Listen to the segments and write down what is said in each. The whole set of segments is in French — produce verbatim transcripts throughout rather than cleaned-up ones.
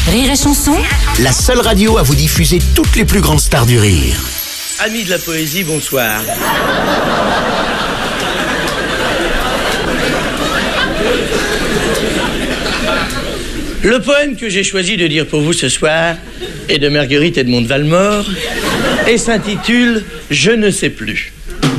Rire et Chanson, la seule radio à vous diffuser toutes les plus grandes stars du rire. Amis de la poésie, bonsoir. Le poème que j'ai choisi de dire pour vous ce soir est de Marguerite Edmond de Valmore et s'intitule « Je ne sais plus ».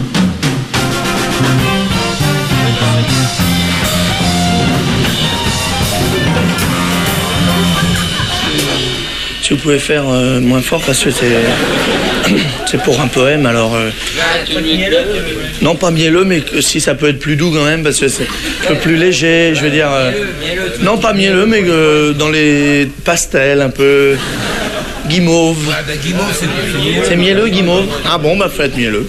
Si vous pouvez faire euh, moins fort parce que c'est c'est pour un poème, alors euh... non, pas mielleux, mais que, si ça peut être plus doux quand même, parce que c'est un peu plus léger, je veux dire euh... non, pas mielleux, mais euh, dans les pastels un peu guimauve. C'est mielleux, guimauve. Ah bon, bah faites mielleux.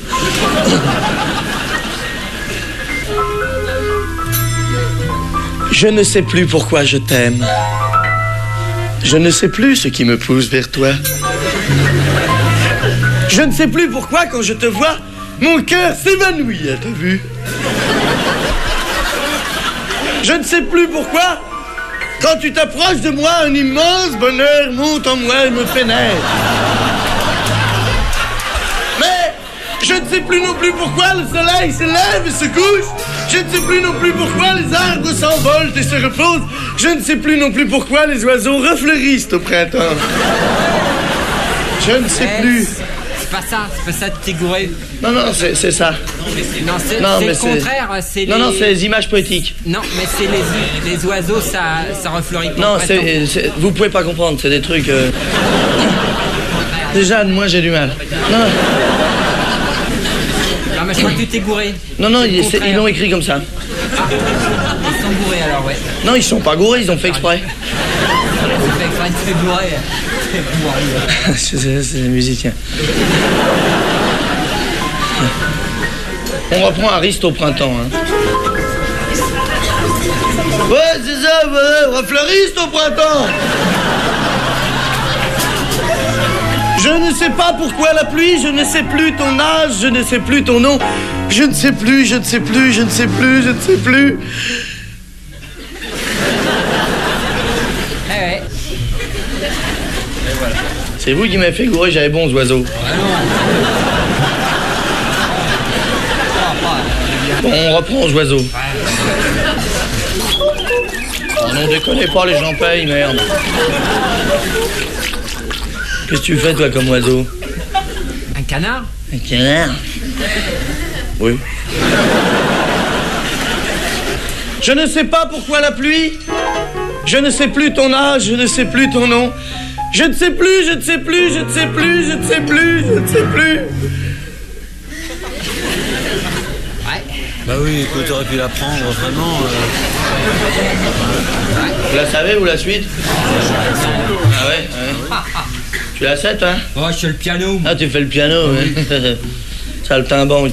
Je ne sais plus pourquoi je t'aime. Je ne sais plus ce qui me pousse vers toi. Je ne sais plus pourquoi, quand je te vois, mon cœur s'évanouit, t'as vu? Je ne sais plus pourquoi, quand tu t'approches de moi, un immense bonheur monte en moi et me pénètre. Mais je ne sais plus non plus pourquoi le soleil se lève et se couche. Je ne sais plus non plus pourquoi les arbres s'envolent et se reposent. Je ne sais plus non plus pourquoi les oiseaux refleurissent au printemps. Je ne sais Eh, plus. C'est pas ça, c'est pas ça de t'égouré. Non, non, c'est c'est ça. Non, c'est Non, c'est mais le c'est- contraire, c'est Non, les... non, c'est les images poétiques. Non, mais c'est les, les oiseaux, ça, ça refleurit pas. Non, au printemps. c'est, c'est- vous pouvez pas comprendre, c'est des trucs... euh, Déjà, moi, j'ai du mal. Non, Non, mais je crois que tu t'es gouré. non, non, C'est le ils, c'est- contraire. ils l'ont écrit comme ça. Ils sont gourés alors, ouais. Non, ils sont pas gourés, ils ont fait exprès. C'est fait exprès de se gourer. C'est bourré. c'est, c'est, c'est des musiciens. On reprend Ariste au printemps. Hein. Ouais, c'est ça, ouais, refleuriste au printemps. Je ne sais pas pourquoi la pluie, je ne sais plus ton âge, je ne sais plus ton nom. Je ne sais plus, je ne sais plus, je ne sais plus, je ne sais plus. Eh ouais. C'est vous qui m'avez fait gourer, j'avais bons oiseaux. Bon, on reprend aux oiseaux. Oh non, déconnez pas, les gens payent, merde. Qu'est-ce que tu fais, toi, comme oiseau? Un canard? Un canard? Oui. Je ne sais pas pourquoi la pluie. Je ne sais plus ton âge, je ne sais plus ton nom. Je ne sais plus, je ne sais plus, je ne sais plus, je ne sais plus, je ne sais plus. Ouais. Bah oui, écoute, t'aurais pu la prendre, vraiment. euh. Vous la savez, ou la suite? Ah ouais, ouais. Tu la sais, toi? Oh, je fais le piano. Ah, tu fais le piano, ouais. Ça, le timban.